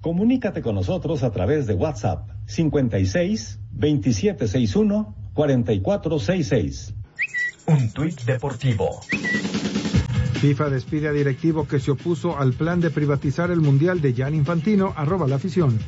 Comunícate con nosotros a través de WhatsApp 56 2761 4466. Un tuit deportivo. FIFA despide a directivo que se opuso al plan de privatizar el Mundial de Gianni Infantino, @la afición.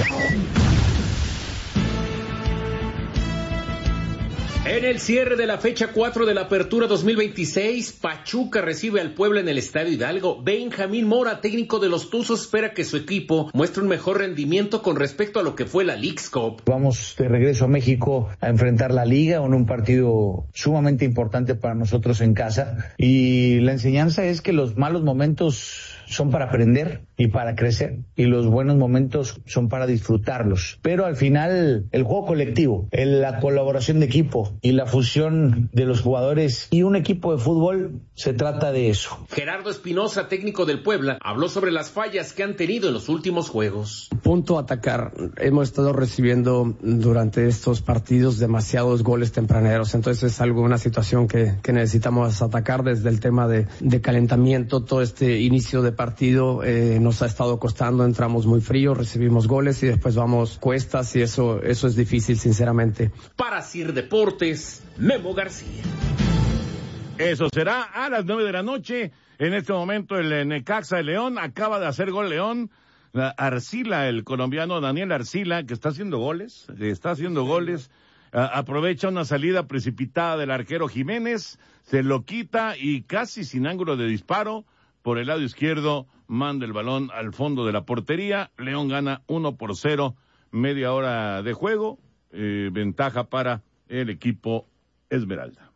En el cierre de la fecha 4 de la Apertura 2026, Pachuca recibe al Puebla en el Estadio Hidalgo. Benjamín Mora, técnico de los Tuzos, espera que su equipo muestre un mejor rendimiento con respecto a lo que fue la Leagues Cup. Vamos de regreso a México a enfrentar la Liga en un partido sumamente importante para nosotros en casa. Y la enseñanza es que los malos momentos son para aprender y para crecer, y los buenos momentos son para disfrutarlos. Pero al final, el juego colectivo, la colaboración de equipo y la fusión de los jugadores y un equipo de fútbol, se trata de eso. Gerardo Espinosa, técnico del Puebla, habló sobre las fallas que han tenido en los últimos juegos. Punto a atacar. Hemos estado recibiendo durante estos partidos demasiados goles tempraneros, entonces es una situación que necesitamos atacar desde el tema de calentamiento. Todo este inicio de partido nos ha estado costando, entramos muy fríos, recibimos goles y después vamos cuestas, y eso es difícil, sinceramente. Para Sir Deportes, Memo García. Eso será a las 9 de la noche. En este momento el Necaxa de León acaba de hacer gol León. Arcila, el colombiano Daniel Arcila, que está haciendo goles, aprovecha una salida precipitada del arquero Jiménez, se lo quita y casi sin ángulo de disparo, por el lado izquierdo, manda el balón al fondo de la portería. León gana 1-0, media hora de juego, ventaja para el equipo Esmeralda.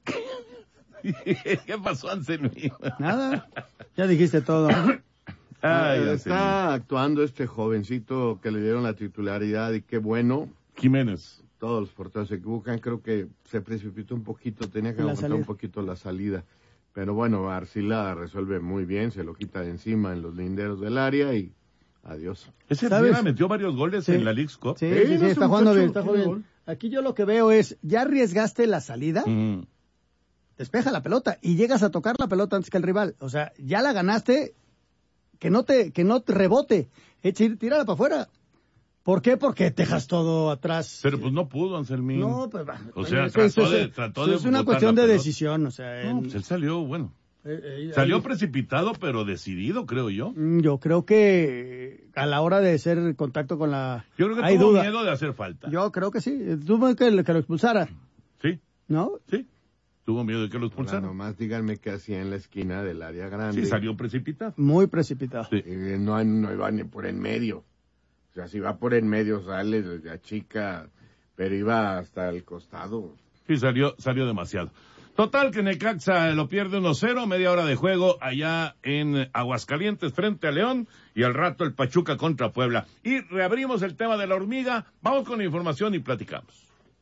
¿Qué pasó, Anselmi? Nada, ya dijiste todo. Está actuando este jovencito que le dieron la titularidad, y qué bueno. Jiménez. Todos los porteros se equivocan, creo que se precipitó un poquito, tenía que aguantar un poquito la salida. Pero bueno, Arcila resuelve muy bien, se lo quita de encima en los linderos del área y adiós. Ese día metió varios goles en la Leagues Cup. Sí, está jugando bien, Aquí yo lo que veo es, ya arriesgaste la salida, despeja la pelota y llegas a tocar la pelota antes que el rival. O sea, ya la ganaste, que no te rebote, tírala para afuera. ¿Por qué? Porque dejas todo atrás. Pero pues no pudo, Anselmín. No, pues o sea, trató de es una cuestión de decisión, o sea. No, pues él salió, salió precipitado, pero decidido, creo yo. Yo creo que a la hora de hacer contacto con la... Yo creo que tuvo miedo de hacer falta. Yo creo que sí. Tuvo que lo expulsara. Sí. ¿No? Sí. Tuvo miedo de que lo expulsara. Nomás díganme qué hacía en la esquina del área grande. Sí, salió precipitado. Muy precipitado. Sí. No iba ni por en medio. O sea, si va por en medio sale desde la chica, pero iba hasta el costado. Sí, salió demasiado. Total, que Necaxa lo pierde 1-0, media hora de juego allá en Aguascalientes frente a León, y al rato el Pachuca contra Puebla. Y reabrimos el tema de la hormiga, vamos con la información y platicamos.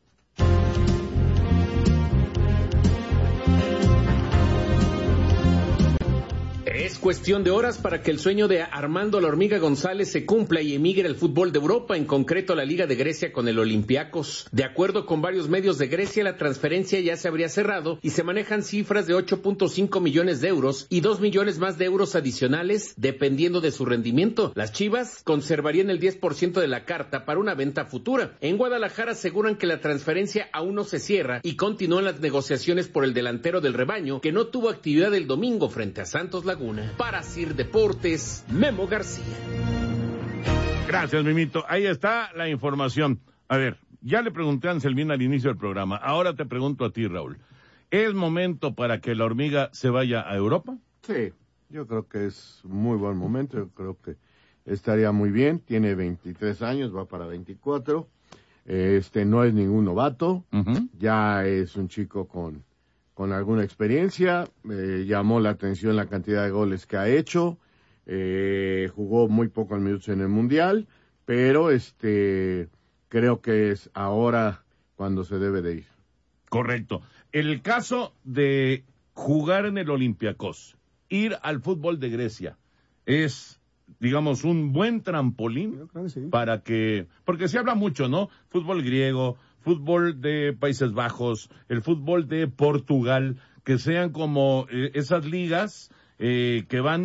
Es cuestión de horas para que el sueño de Armando La Hormiga González se cumpla y emigre al fútbol de Europa, en concreto a la Liga de Grecia con el Olympiacos. De acuerdo con varios medios de Grecia, la transferencia ya se habría cerrado y se manejan cifras de 8.5 millones de euros y 2 millones más de euros adicionales dependiendo de su rendimiento. Las Chivas conservarían el 10% de la carta para una venta futura. En Guadalajara aseguran que la transferencia aún no se cierra y continúan las negociaciones por el delantero del rebaño, que no tuvo actividad el domingo frente a Santos Laguna. Para Sir Deportes, Memo García. Gracias, Mimito. Ahí está la información. A ver, ya le pregunté a Anselmín al inicio del programa. Ahora te pregunto a ti, Raúl. ¿Es momento para que la hormiga se vaya a Europa? Sí, yo creo que es muy buen momento. Yo creo que estaría muy bien. Tiene 23 años, va para 24. No es ningún novato. Ya es un chico con alguna experiencia. Llamó la atención la cantidad de goles que ha hecho. Jugó muy pocos minutos en el Mundial, pero creo que es ahora cuando se debe de ir. Correcto. El caso de jugar en el Olympiacos, ir al fútbol de Grecia, es, digamos, un buen trampolín. Yo creo que sí. Para que, porque se habla mucho, ¿no? Fútbol griego, fútbol de Países Bajos, el fútbol de Portugal, que sean como esas ligas que van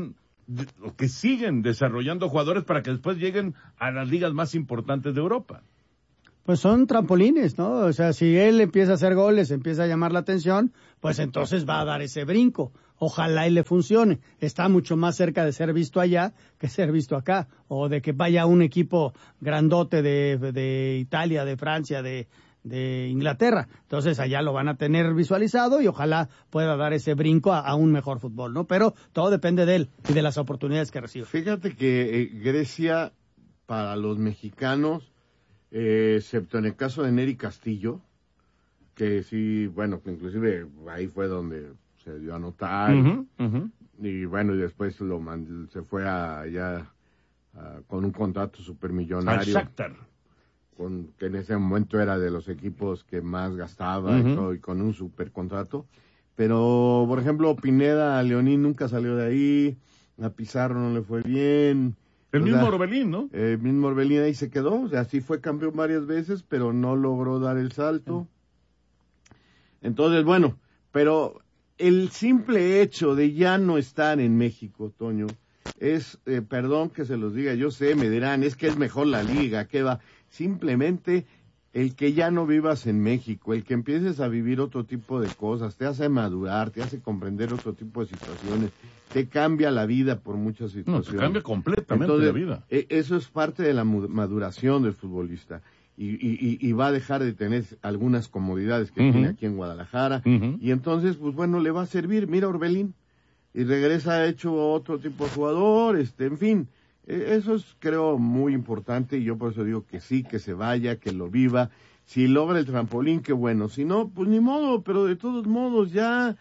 que siguen desarrollando jugadores para que después lleguen a las ligas más importantes de Europa. Pues son trampolines, ¿no? O sea, si él empieza a hacer goles, empieza a llamar la atención, pues entonces va a dar ese brinco. Ojalá y le funcione. Está mucho más cerca de ser visto allá que ser visto acá. O de que vaya un equipo grandote de Italia, de Francia, de Inglaterra. Entonces allá lo van a tener visualizado y ojalá pueda dar ese brinco a un mejor fútbol, ¿no? Pero todo depende de él y de las oportunidades que recibe. Fíjate que Grecia, para los mexicanos, excepto en el caso de Nery Castillo, que sí, bueno, que inclusive ahí fue donde se dio a notar, y bueno, y después se fue allá con un contrato supermillonario. Al Shakhtar. Que en ese momento era de los equipos que más gastaba y todo, y con un super contrato. Pero, por ejemplo, Pineda Leonín nunca salió de ahí, a Pizarro no le fue bien. El mismo Orbelín, ¿no? El mismo Orbelín ahí se quedó, o sea, sí fue campeón varias veces, pero no logró dar el salto. Entonces, bueno, pero el simple hecho de ya no estar en México, Toño, es, perdón que se los diga, yo sé, me dirán, es que es mejor la liga, ¿qué va? Simplemente el que ya no vivas en México, el que empieces a vivir otro tipo de cosas, te hace madurar, te hace comprender otro tipo de situaciones, te cambia la vida por muchas situaciones. No, te cambia completamente Entonces, la vida. Eso es parte de la maduración del futbolista. Y va a dejar de tener algunas comodidades que tiene aquí en Guadalajara. Y entonces, pues bueno, le va a servir. Mira Orbelín. Y regresa hecho otro tipo de jugador, en fin. Eso es, creo, muy importante. Y yo por eso digo que sí, que se vaya, que lo viva. Si logra el trampolín, qué bueno. Si no, pues ni modo. Pero de todos modos, ya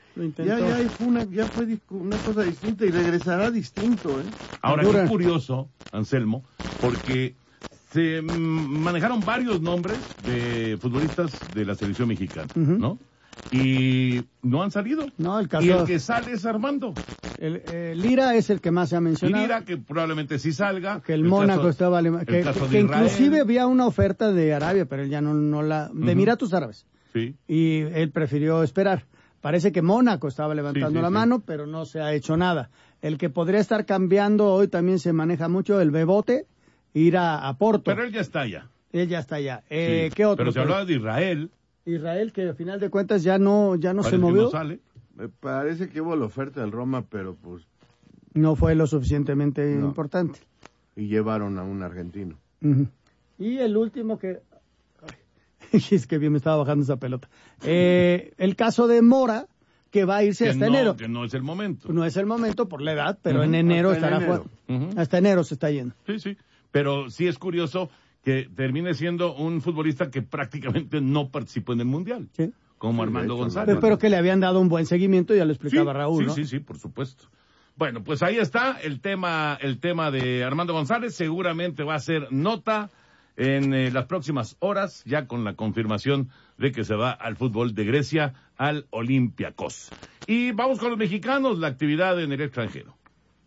fue una cosa distinta y regresará distinto, ¿eh? Ahora, qué curioso, Anselmo, porque se manejaron varios nombres de futbolistas de la selección mexicana, ¿no? Y no han salido. No, el caso... Y el que sale es Armando. Lira es el que más se ha mencionado. Lira, que probablemente sí salga. Que el Mónaco estaba... Que inclusive había una oferta de Arabia, pero él ya no la... De Emiratos Árabes. Sí. Y él prefirió esperar. Parece que Mónaco estaba levantando la mano, pero no se ha hecho nada. El que podría estar cambiando hoy también se maneja mucho, el Bebote, ir a Porto. Pero él ya está allá. Él ya está allá. ¿Qué otro? Pero se hablaba de Israel. Israel, que al final de cuentas ya no se movió. No sale. Me parece que hubo la oferta del Roma, pero pues... No fue lo suficientemente importante. Y llevaron a un argentino. Y el último que... Ay, es que bien me estaba bajando esa pelota. El caso de Mora, que va a irse hasta enero. Que no es el momento. No es el momento por la edad, pero en enero estará jugando. Hasta enero se está yendo. Sí. Pero sí es curioso que termine siendo un futbolista que prácticamente no participó en el Mundial. Sí. Como Armando González. Pero que le habían dado un buen seguimiento, ya lo explicaba Raúl, ¿no? Sí, por supuesto. Bueno, pues ahí está el tema de Armando González. Seguramente va a ser nota en las próximas horas, ya con la confirmación de que se va al fútbol de Grecia, al Olympiacos. Y vamos con los mexicanos, la actividad en el extranjero.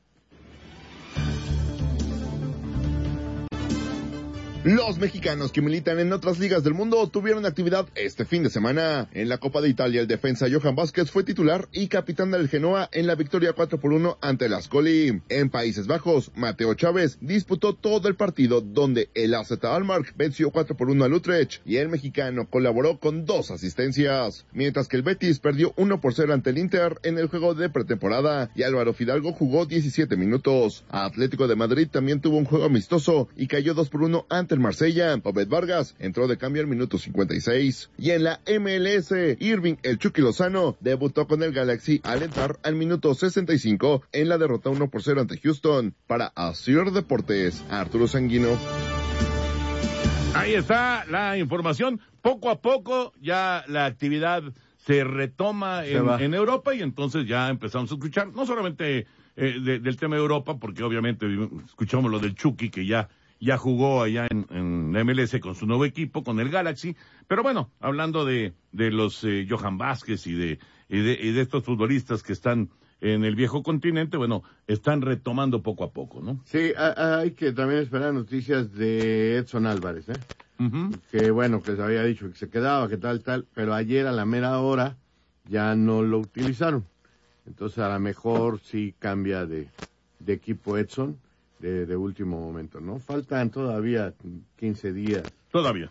Los mexicanos que militan en otras ligas del mundo tuvieron actividad este fin de semana. En la Copa de Italia, el defensa Johan Vázquez fue titular y capitán del Genoa en la victoria 4-1 ante el Ascoli. En Países Bajos, Mateo Chávez disputó todo el partido, donde el AZ Alkmaar venció 4-1 al Utrecht y el mexicano colaboró con 2 asistencias, mientras que el Betis perdió 1-0 ante el Inter en el juego de pretemporada y Álvaro Fidalgo jugó 17 minutos. Atlético de Madrid también tuvo un juego amistoso y cayó 2-1 ante el Marsella. Obed Vargas entró de cambio al minuto 56. Y en la MLS, Irving el Chucky Lozano debutó con el Galaxy al entrar al minuto 65 en la derrota 1-0 ante Houston. Para Asir Deportes, Arturo Sanguino. Ahí está la información. Poco a poco ya la actividad se retoma en Europa y entonces ya empezamos a escuchar, no solamente del tema de Europa, porque obviamente escuchamos lo del Chucky que ya jugó allá en la MLS con su nuevo equipo, con el Galaxy, pero bueno, hablando de los Johan Vázquez y de estos futbolistas que están en el viejo continente, bueno, están retomando poco a poco, ¿no? Sí, hay que también esperar noticias de Edson Álvarez, que bueno, que se había dicho que se quedaba, que tal, pero ayer a la mera hora ya no lo utilizaron, entonces a lo mejor sí cambia de de equipo Edson de último momento, ¿no? Faltan todavía 15 días. Todavía.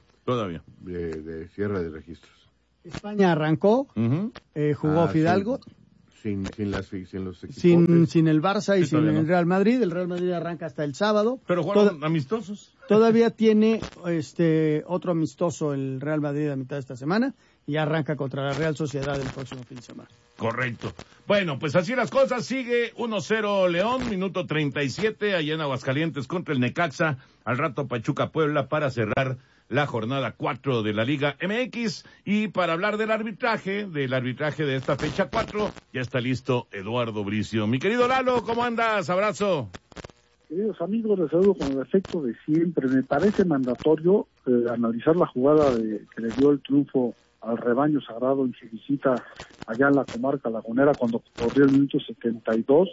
De cierre de registros. España arrancó, jugó Fidalgo. Sin los equipos. Sin el Barça y Sí, sin el no. Real Madrid. El Real Madrid arranca hasta el sábado. Pero jugaron amistosos. Todavía tiene otro amistoso el Real Madrid a mitad de esta semana y arranca contra la Real Sociedad el próximo fin de semana. Correcto. Bueno, pues así las cosas. Sigue 1-0 León, minuto 37, allá en Aguascalientes contra el Necaxa. Al rato Pachuca Puebla para cerrar la jornada 4 de la Liga MX. Y para hablar del arbitraje de esta fecha 4, ya está listo Eduardo Bricio. Mi querido Lalo, ¿cómo andas? Abrazo. Queridos amigos, les saludo con el efecto de siempre. Me parece mandatorio analizar la jugada que le dio el triunfo al rebaño sagrado en su visita allá en la comarca lagunera cuando corrió el minuto 72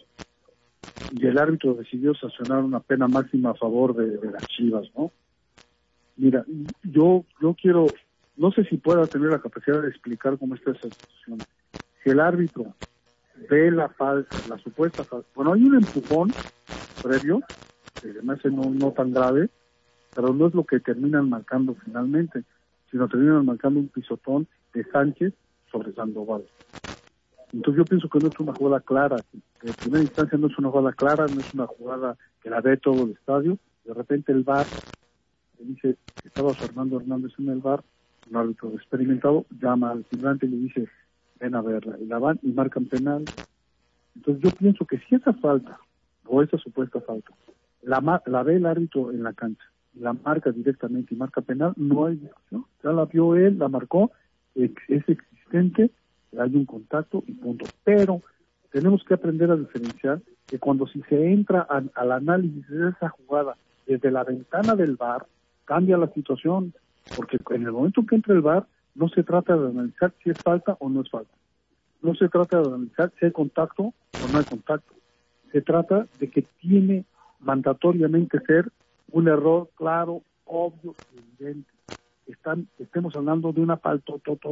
y el árbitro decidió sancionar una pena máxima a favor de las Chivas, ¿no? Mira, yo quiero, no sé si pueda tener la capacidad de explicar cómo está esa situación. Si el árbitro ve la falta, la supuesta falta, bueno, hay un empujón previo, que me hace no tan grave, pero no es lo que terminan marcando finalmente, sino terminan marcando un pisotón de Sánchez sobre Sandoval. Entonces yo pienso que no es una jugada clara, que en primera instancia no es una jugada clara, no es una jugada que la ve todo el estadio, de repente el VAR le dice que estaba Fernando Hernández en el VAR, un árbitro experimentado, llama al figurante y le dice, ven a verla, y la van y marcan penal. Entonces yo pienso que si esa falta, o esa supuesta falta, la ve el árbitro en la cancha, y la marca directamente y marca penal, no hay discusión. Ya la vio él, la marcó, es existente, hay un contacto y punto. Pero tenemos que aprender a diferenciar que cuando si se entra al análisis de esa jugada desde la ventana del VAR, cambia la situación, porque en el momento que entra el VAR, no se trata de analizar si es falta o no es falta. No se trata de analizar si hay contacto o no hay contacto. Se trata de que tiene mandatoriamente ser un error claro, obvio, evidente. Estemos hablando de una falta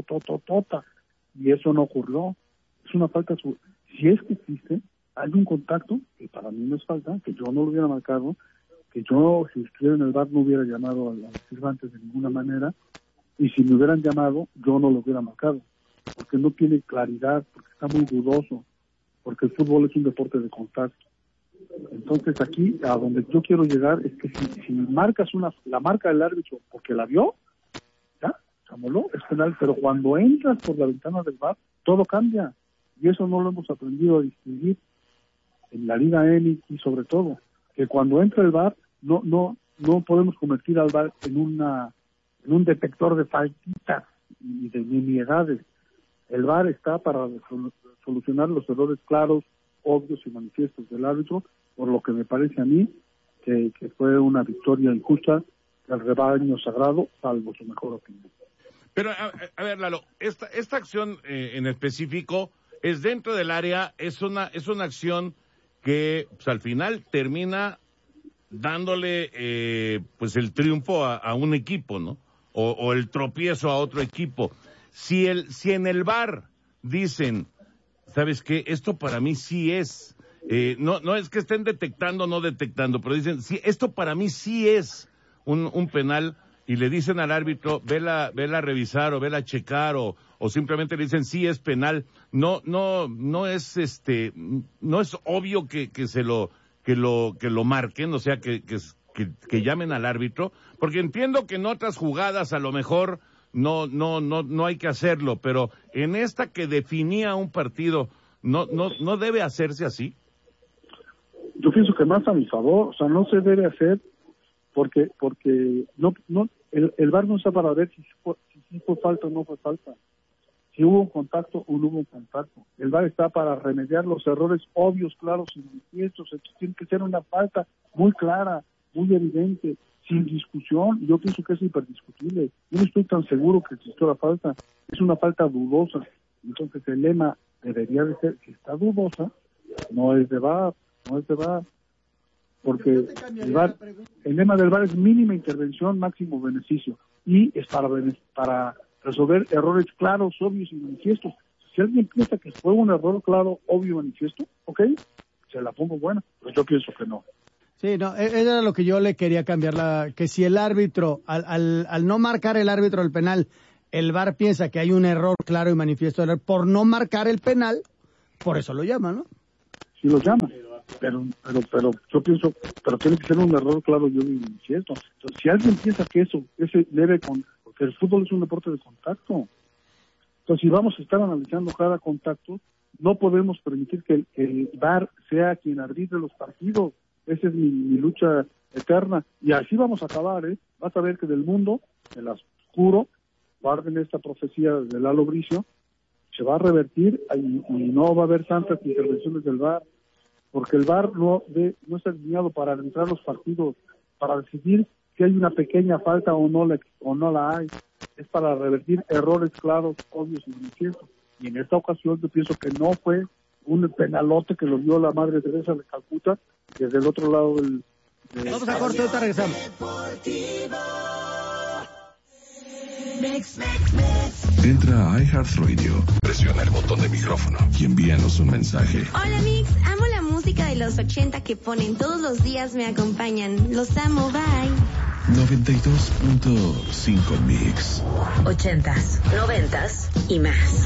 tota, y eso no ocurrió. Es una falta, si es que existe, hay un contacto, que para mí no es falta, que yo no lo hubiera marcado, que yo, si estuviera en el VAR, no hubiera llamado a los firmantes de ninguna manera, y si me hubieran llamado, yo no lo hubiera marcado, porque no tiene claridad, porque está muy dudoso, porque el fútbol es un deporte de contacto. Entonces aquí, a donde yo quiero llegar, es que si marcas la marca del árbitro porque la vio, ya, llámalo, es penal, pero cuando entras por la ventana del VAR, todo cambia, y eso no lo hemos aprendido a distinguir en la Liga MX, y sobre todo, que cuando entra el VAR, no podemos convertir al VAR en un detector de faltitas y de nimiedades. El VAR está para solucionar los errores claros, obvios y manifiestos del árbitro, por lo que me parece a mí que fue una victoria injusta del rebaño sagrado, salvo su mejor opinión. Pero, a ver, Lalo, esta acción en específico es dentro del área, es una acción que pues, al final termina dándole pues el triunfo a un equipo, ¿no? O el tropiezo a otro equipo. Si en el VAR dicen, ¿sabes qué? Esto para mí sí es, no es que estén detectando o no detectando, pero dicen, sí, esto para mí sí es un penal, y le dicen al árbitro, vela a revisar o vela a checar, o simplemente le dicen sí es penal, no es no es obvio que lo marquen, o sea que llamen al árbitro, porque entiendo que en otras jugadas a lo mejor no hay que hacerlo, pero en esta que definía un partido, no debe hacerse así. Yo pienso que más a mi favor, o sea, no se debe hacer porque el VAR no está para ver si fue falta o no fue falta, si hubo un contacto o no hubo un contacto. El VAR está para remediar los errores obvios, claros y manifiestos. Entonces tiene que ser una falta muy clara, muy evidente, sin discusión. Yo pienso que es hiperdiscutible. Yo no estoy tan seguro que existió la falta. Es una falta dudosa. Entonces el lema debería de ser, si está dudosa, no es de VAR, porque el lema del VAR es mínima intervención, máximo beneficio, y es para resolver errores claros, obvios y manifiestos. Si alguien piensa que fue un error claro, obvio y manifiesto, ok, se la pongo buena, pero yo pienso que no. Sí, no, era lo que yo le quería cambiar, que si el árbitro, al no marcar el árbitro el penal, el VAR piensa que hay un error claro y manifiesto error por no marcar el penal, por eso lo llama, ¿no? Sí lo llama, pero yo pienso, pero tiene que ser un error claro y manifiesto. Entonces, si alguien piensa que ese debe, porque el fútbol es un deporte de contacto, entonces si vamos a estar analizando cada contacto, no podemos permitir que el VAR sea quien arbitre los partidos. Esa es mi lucha eterna. Y así vamos a acabar, ¿eh? Vas a ver que del mundo, del oscuro, guarden esta profecía de Lalo Bricio, se va a revertir y no va a haber tantas intervenciones del VAR, porque el VAR no está diseñado para arbitrar los partidos, para decidir si hay una pequeña falta o no la hay. Es para revertir errores claros, obvios y manifiestos. Y en esta ocasión yo pienso que no fue un penalote que lo dio la Madre Teresa de Calcuta, desde el otro lado del... Vamos a corte, ahorita regresamos. Entra a iHeartRadio, presiona el botón de micrófono y envíanos un mensaje. Hola Mix, amo la música de los 80 que ponen todos los días, me acompañan. Los amo, bye. 92.5 Mix. 80s, 90s y más.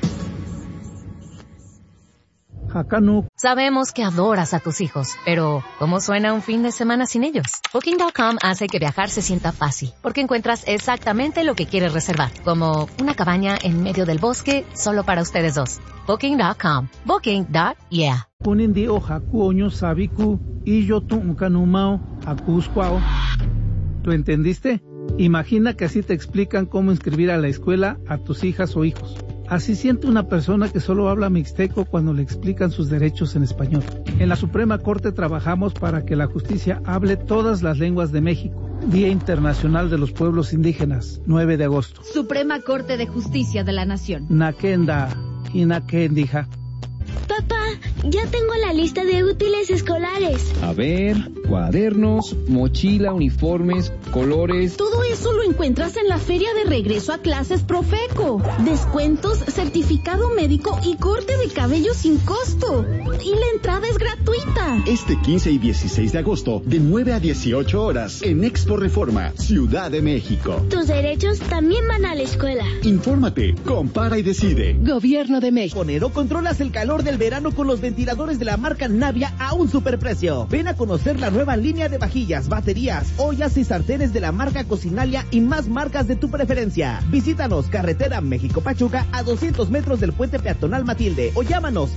Sabemos que adoras a tus hijos, pero ¿cómo suena un fin de semana sin ellos? Booking.com hace que viajar se sienta fácil, porque encuentras exactamente lo que quieres reservar, como una cabaña en medio del bosque solo para ustedes dos. Booking.com. Booking.yeah. Punindi o haku oño sabiku y yo tu uncanumao akusquao. ¿Tú entendiste? Imagina que así te explican cómo inscribir a la escuela a tus hijas o hijos. Así siente una persona que solo habla mixteco cuando le explican sus derechos en español. En la Suprema Corte trabajamos para que la justicia hable todas las lenguas de México. Día Internacional de los Pueblos Indígenas, 9 de agosto. Suprema Corte de Justicia de la Nación. Nakenda y Nakendija. Papá, ya tengo la lista de útiles escolares. A ver, cuadernos, mochila, uniformes, colores. Todo eso lo encuentras en la feria de regreso a clases Profeco. Descuentos, certificado médico y corte de cabello sin costo. Y la entrada es gratuita. Este 15 y 16 de agosto, de 9 a 18 horas, en Expo Reforma, Ciudad de México. Tus derechos también van a la escuela. Infórmate, compara y decide. Gobierno de México. Con Enero controlas el calor del verano con los ventiladores de la marca Navia a un superprecio. Ven a conocer la nueva línea de vajillas, baterías, ollas y sartenes de la marca Cocinalia y más marcas de tu preferencia. Visítanos, carretera México-Pachuca, a 200 metros del puente peatonal Matilde, o llámanos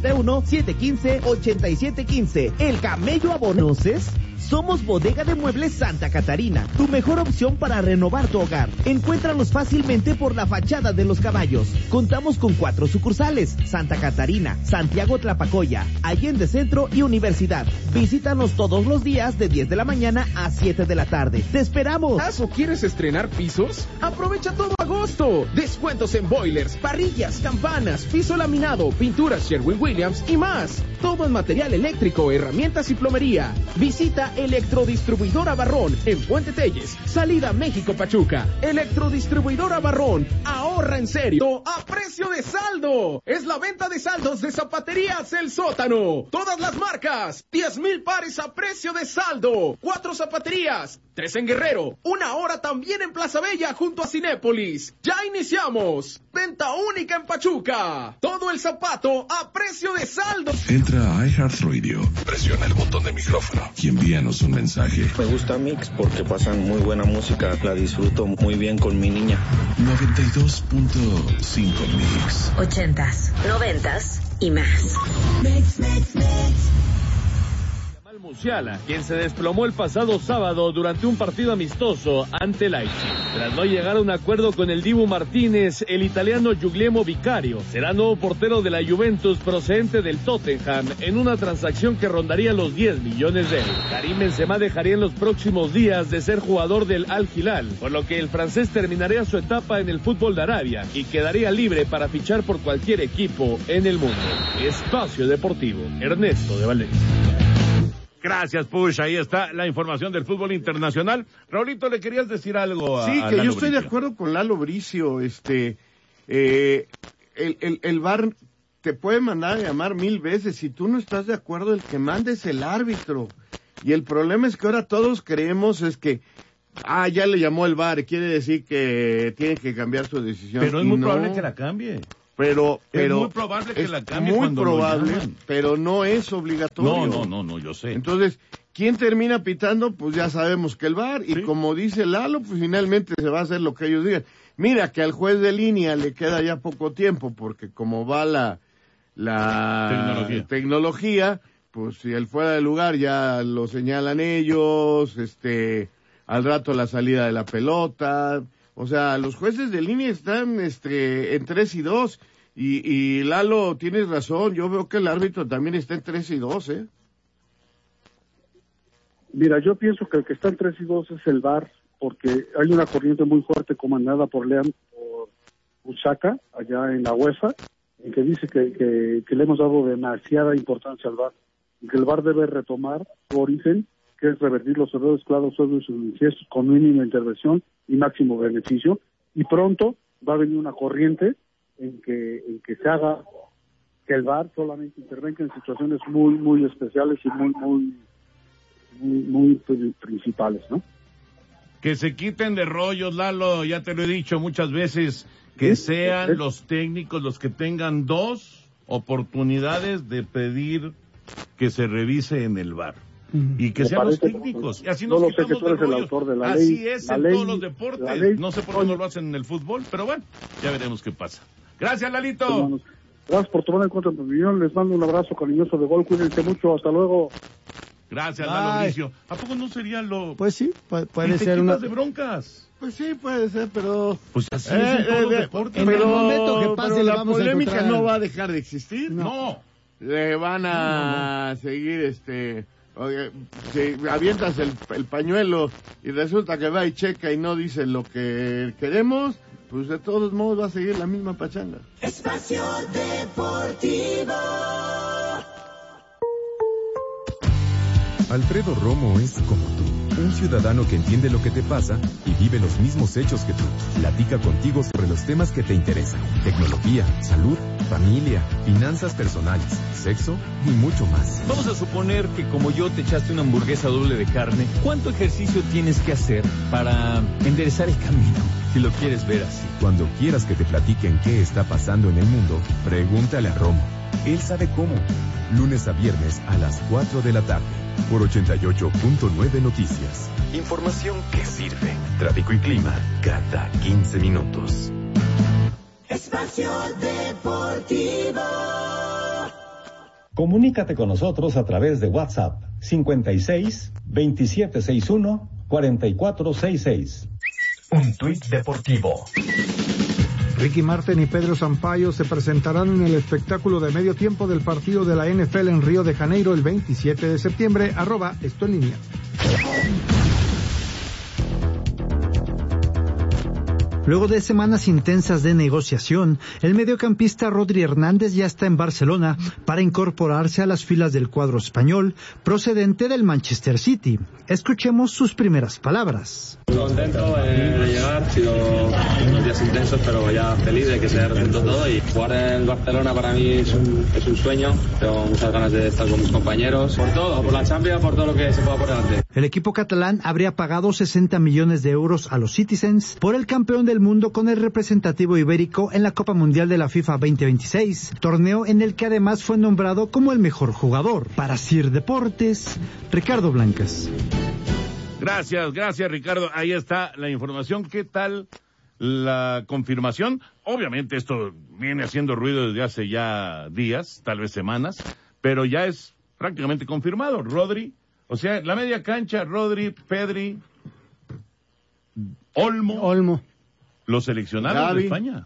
771-715-8715. El Camello Abonoces. Somos Bodega de Muebles Santa Catarina, tu mejor opción para renovar tu hogar. Encuéntranos fácilmente por la fachada de Los Caballos. Contamos con 4 sucursales: Santa Catarina, Santiago Tlapacoya, Allende Centro y Universidad. Visítanos todos los días de 10 de la mañana a 7 de la tarde. ¡Te esperamos! ¿O quieres estrenar pisos? ¡Aprovecha todo agosto! Descuentos en boilers, parrillas, campanas, piso laminado, pinturas Sherwin-Williams y más. Todo en material eléctrico, herramientas y plomería. Visita Electrodistribuidora Barrón en Puente Telles, salida México-Pachuca. Electrodistribuidora Barrón, ahorra en serio a precio de saldo. Es la venta de saldos de Zapaterías El Sótano. Todas las marcas, 10,000 pares a precio de saldo. 4 zapaterías, 3 en Guerrero, 1 hora también en Plaza Bella junto a Cinépolis. ¡Ya iniciamos! Venta única en Pachuca. Todo el zapato a precio de saldo. Entra a iHeartRadio, presiona el botón de micrófono y envíanos un mensaje. Me gusta Mix porque pasan muy buena música, la disfruto muy bien con mi niña. 92.5 Mix. 80s, 90s y más. Mix. Musiala, quien se desplomó el pasado sábado durante un partido amistoso ante Leipzig. Tras no llegar a un acuerdo con el Dibu Martínez, el italiano Guglielmo Vicario será nuevo portero de la Juventus procedente del Tottenham en una transacción que rondaría los 10 millones de euros. Karim Benzema dejaría en los próximos días de ser jugador del Al Hilal, por lo que el francés terminaría su etapa en el fútbol de Arabia y quedaría libre para fichar por cualquier equipo en el mundo. Espacio Deportivo, Ernesto de Valdés. Gracias, Push. Ahí está la información del fútbol internacional. Raulito, ¿le querías decir algo a Sí, que Lalo yo estoy Bricio? de acuerdo con Lalo Bricio. El VAR te puede mandar a llamar 1000 veces. Si tú no estás de acuerdo, el que mande es el árbitro. Y el problema es que ahora todos creemos es que, ya le llamó el VAR, quiere decir que tiene que cambiar su decisión. Pero es muy probable que la cambie. Pero es muy probable que la cambie muy cuando probable, lo llaman. pero no es obligatorio. No, yo sé. Entonces, ¿quién termina pitando? Pues ya sabemos que el VAR, y como dice Lalo, pues finalmente se va a hacer lo que ellos digan. Mira que al juez de línea le queda ya poco tiempo, porque como va la tecnología, pues si él fuera de lugar ya lo señalan ellos, al rato la salida de la pelota. O sea, los jueces de línea están en 3-2, y Lalo, tienes razón, yo veo que el árbitro también está en 3-2, Mira, yo pienso que el que está en 3-2 es el VAR, porque hay una corriente muy fuerte comandada por Ushaka, allá en la UEFA, en que dice que le hemos dado demasiada importancia al VAR, y que el VAR debe retomar su origen, que es revertir los errores claros sobre sus inicios con mínima intervención y máximo beneficio, y pronto va a venir una corriente en que se haga que el VAR solamente intervenga en situaciones muy, muy especiales y muy principales, ¿no? Que se quiten de rollos, Lalo, ya te lo he dicho muchas veces, que sean los técnicos los que tengan 2 oportunidades de pedir que se revise en el VAR. Y que sean los técnicos. Y así nos quitamos de rollos. Así es en todos los deportes. No sé por qué no lo hacen en el fútbol, pero bueno, ya veremos qué pasa. Gracias, Lalito. Gracias por tomar en cuenta mi opinión. Les mando un abrazo cariñoso de gol. Cuídense mucho. Hasta luego. Gracias, Lalo Bricio. ¿A poco no sería lo...? Pues sí, puede ser una... de broncas? Pues sí, puede ser, pero... Pues así es en todos los deportes. En el momento que pase, la polémica no va a dejar de existir. No. Le van a seguir, Oye, si avientas el pañuelo y resulta que va y checa y no dice lo que queremos, pues de todos modos va a seguir la misma pachanga. Espacio Deportivo. Alfredo Romo es como tú, un ciudadano que entiende lo que te pasa y vive los mismos hechos que tú. Platica contigo sobre los temas que te interesan: tecnología, salud, familia, finanzas personales, sexo y mucho más. Vamos a suponer que como yo te echaste una hamburguesa doble de carne. ¿Cuánto ejercicio tienes que hacer para enderezar el camino? Si lo quieres ver así. Cuando quieras que te platiquen qué está pasando en el mundo, pregúntale a Romo. Él sabe cómo. Lunes a viernes a las 4 de la tarde. Por 88.9 Noticias. Información que sirve. Tráfico y clima cada 15 minutos. Espacio Deportivo. Comunícate con nosotros a través de WhatsApp 56 2761 4466. Un tuit deportivo. Ricky Martin y Pedro Sampaio se presentarán en el espectáculo de medio tiempo del partido de la NFL en Río de Janeiro el 27 de septiembre. @Esto en línea. Luego de semanas intensas de negociación, el mediocampista Rodri Hernández ya está en Barcelona para incorporarse a las filas del cuadro español procedente del Manchester City. Escuchemos sus primeras palabras. Contento de llegar, ha sido unos días intensos, pero ya feliz de que se representó todo, y jugar en Barcelona para mí es un sueño. Tengo muchas ganas de estar con mis compañeros, por todo, por la Champions, por todo lo que se pueda por delante. El equipo catalán habría pagado 60 millones de euros a los Citizens por el campeón del mundo con el representativo ibérico en la Copa Mundial de la FIFA 2026, torneo en el que además fue nombrado como el mejor jugador. Para CIR Deportes, Ricardo Blancas. Gracias, Ricardo. Ahí está la información. ¿Qué tal la confirmación? Obviamente esto viene haciendo ruido desde hace ya días, tal vez semanas, pero ya es prácticamente confirmado. Rodri, o sea, la media cancha, Rodri, Pedri, Olmo. Los seleccionados de España.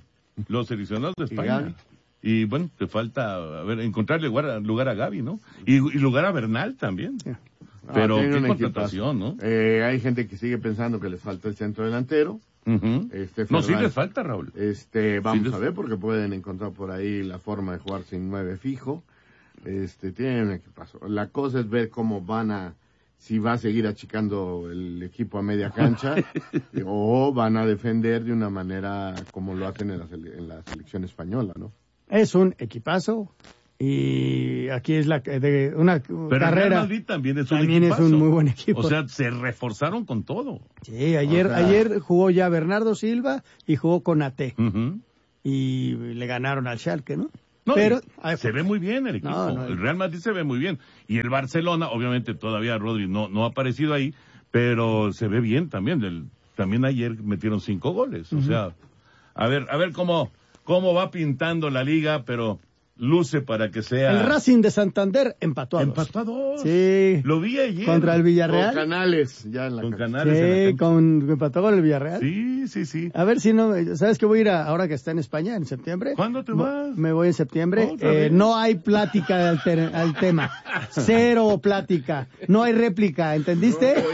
Y bueno, te falta, encontrarle lugar a Gavi, ¿no? Y lugar a Bernal también. Pero qué contratación, ¿no? Hay gente que sigue pensando que les falta el centro delantero. No, sí les falta, Raúl. Vamos a ver, porque pueden encontrar por ahí la forma de jugar sin 9 fijo. Tienen un equipazo. La cosa es ver cómo si va a seguir achicando el equipo a media cancha o van a defender de una manera como lo hacen en la selección española, ¿no? Es un equipazo. Y aquí es una pero carrera. Real Madrid también es un también equipazo. es un muy buen equipo. O sea, se reforzaron con todo. Sí, ayer jugó ya Bernardo Silva y jugó con AT. Y le ganaron al Schalke, ¿no? No, pero se ve muy bien el equipo. El Real Madrid se ve muy bien. Y el Barcelona, obviamente todavía Rodri no ha aparecido ahí, pero se ve bien también. También ayer metieron 5 goles. O sea, a ver cómo va pintando la liga, pero luce para que sea... El Racing de Santander empató a 2. Empató a 2. Sí. Lo vi ayer. Contra el Villarreal. Con Canales, ya en la Con cancha. Canales en la cancha. Empató con el Villarreal. Sí. A ver si no... ¿Sabes que voy a ir ahora que está en España, en septiembre? ¿Cuándo te vas? Me voy en septiembre. ¿Otra vez? No hay plática al tema. 0 plática. No hay réplica, ¿entendiste?